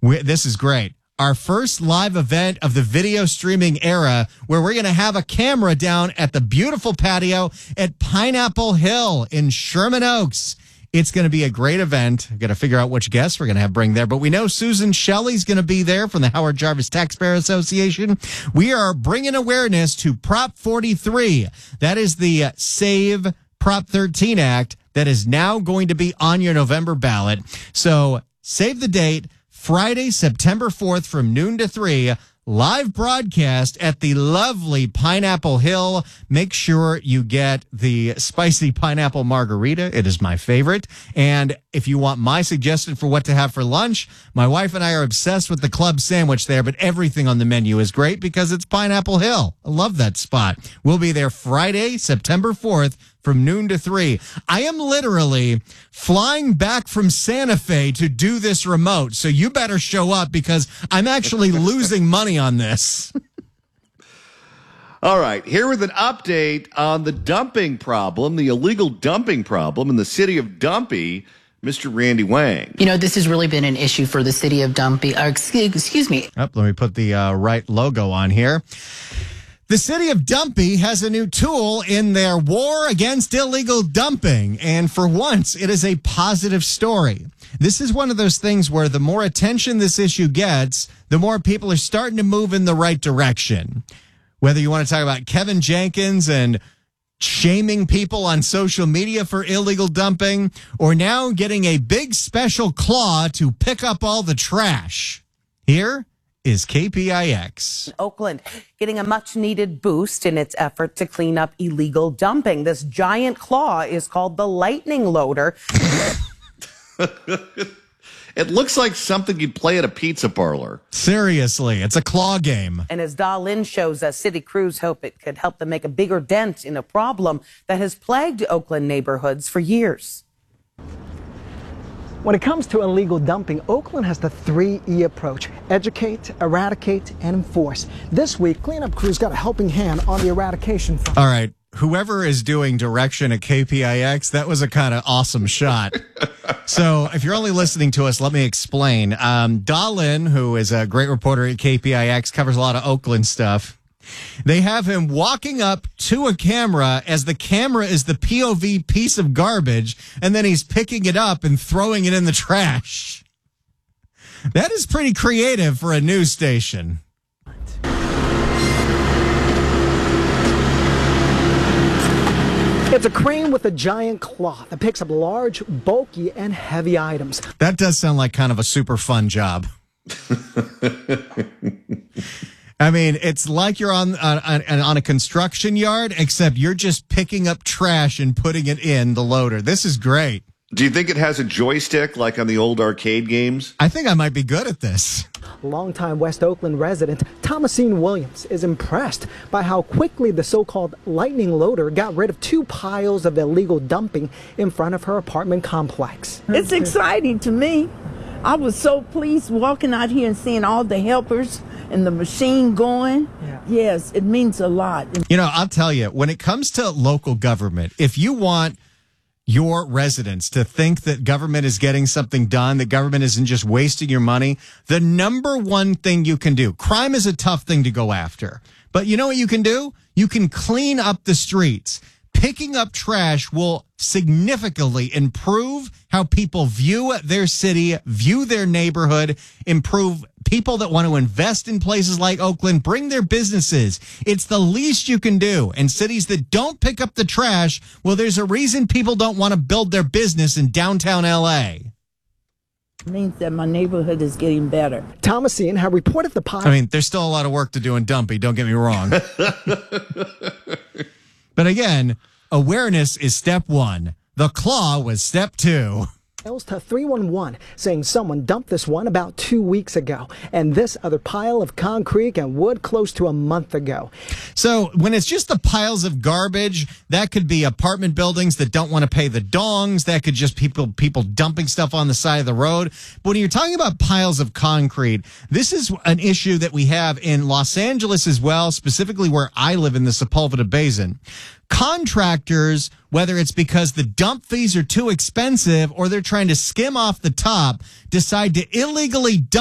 This is great. Our first live event of the video streaming era, where we're going to have a camera down at the beautiful patio at Pineapple Hill in Sherman Oaks. It's going to be a great event. Got to figure out which guests we're going to have bring there. But we know Susan Shelley's going to be there from the Howard Jarvis Taxpayer Association. We are bringing awareness to Prop 43. That is the Save Prop 13 Act that is now going to be on your November ballot. So save the date. Friday, September 4th from noon to 3, live broadcast at the lovely Pineapple Hill. Make sure you get the spicy pineapple margarita. It is my favorite. And if you want my suggestion for what to have for lunch, my wife and I are obsessed with the club sandwich there, but everything on the menu is great because it's Pineapple Hill. I love that spot. We'll be there Friday, September 4th from noon to 3. I am literally flying back from Santa Fe to do this remote, so you better show up because I'm actually losing money on this. All right, here with an update on the dumping problem, the illegal dumping problem in the city of Dumpy, Mr. Randy Wang. You know, this has really been an issue for the city of Dumpy. Excuse me. Let me put the right logo on here. The city of Dumpy has a new tool in their war against illegal dumping, and for once, it is a positive story. This is one of those things where the more attention this issue gets, the more people are starting to move in the right direction. Whether you want to talk about Kevin Jenkins and shaming people on social media for illegal dumping, or now getting a big special claw to pick up all the trash. Here is KPIX. Oakland getting a much-needed boost in its effort to clean up illegal dumping. This giant claw is called the Lightning Loader. It looks like something you'd play at a pizza parlor. Seriously, it's a claw game. And as Dahlin shows us, city crews hope it could help them make a bigger dent in a problem that has plagued Oakland neighborhoods for years. When it comes to illegal dumping, Oakland has the 3E approach: educate, eradicate, and enforce. This week, cleanup crews got a helping hand on the eradication front. All right, whoever is doing direction at KPIX, that was a kind of awesome shot. So if you're only listening to us, let me explain. Dahlin, who is a great reporter at KPIX, covers a lot of Oakland stuff. They have him walking up to a camera as the camera is the POV piece of garbage, and then he's picking it up and throwing it in the trash. That is pretty creative for a news station. It's a crane with a giant claw that picks up large, bulky, and heavy items. That does sound like kind of a super fun job. I mean, it's like you're on a construction yard, except you're just picking up trash and putting it in the loader. This is great. Do you think it has a joystick like on the old arcade games? I think I might be good at this. Longtime West Oakland resident Thomasine Williams is impressed by how quickly the so-called Lightning Loader got rid of 2 piles of illegal dumping in front of her apartment complex. It's exciting to me. I was so pleased walking out here and seeing all the helpers and the machine going. Yeah. Yes, it means a lot. You know, I'll tell you, when it comes to local government, if you want your residents to think that government is getting something done, that government isn't just wasting your money, the number one thing you can do, crime is a tough thing to go after, but you know what you can do? You can clean up the streets. Picking up trash will significantly improve how people view their city, view their neighborhood, improve people that want to invest in places like Oakland, bring their businesses. It's the least you can do. And cities that don't pick up the trash, well, there's a reason people don't want to build their business in downtown L.A. It means that my neighborhood is getting better. Thomasine had reported the pile. I mean, there's still a lot of work to do in Dumpy, don't get me wrong. But again, awareness is step 1. The claw was step 2. To 311 saying someone dumped this one about 2 weeks ago, and this other pile of concrete and wood close to a month ago. So when it's just the piles of garbage, that could be apartment buildings that don't want to pay the dongs. That could just people dumping stuff on the side of the road. But when you're talking about piles of concrete, this is an issue that we have in Los Angeles as well, specifically where I live in the Sepulveda Basin. Contractors, whether it's because the dump fees are too expensive or they're trying to skim off the top, decide to illegally dump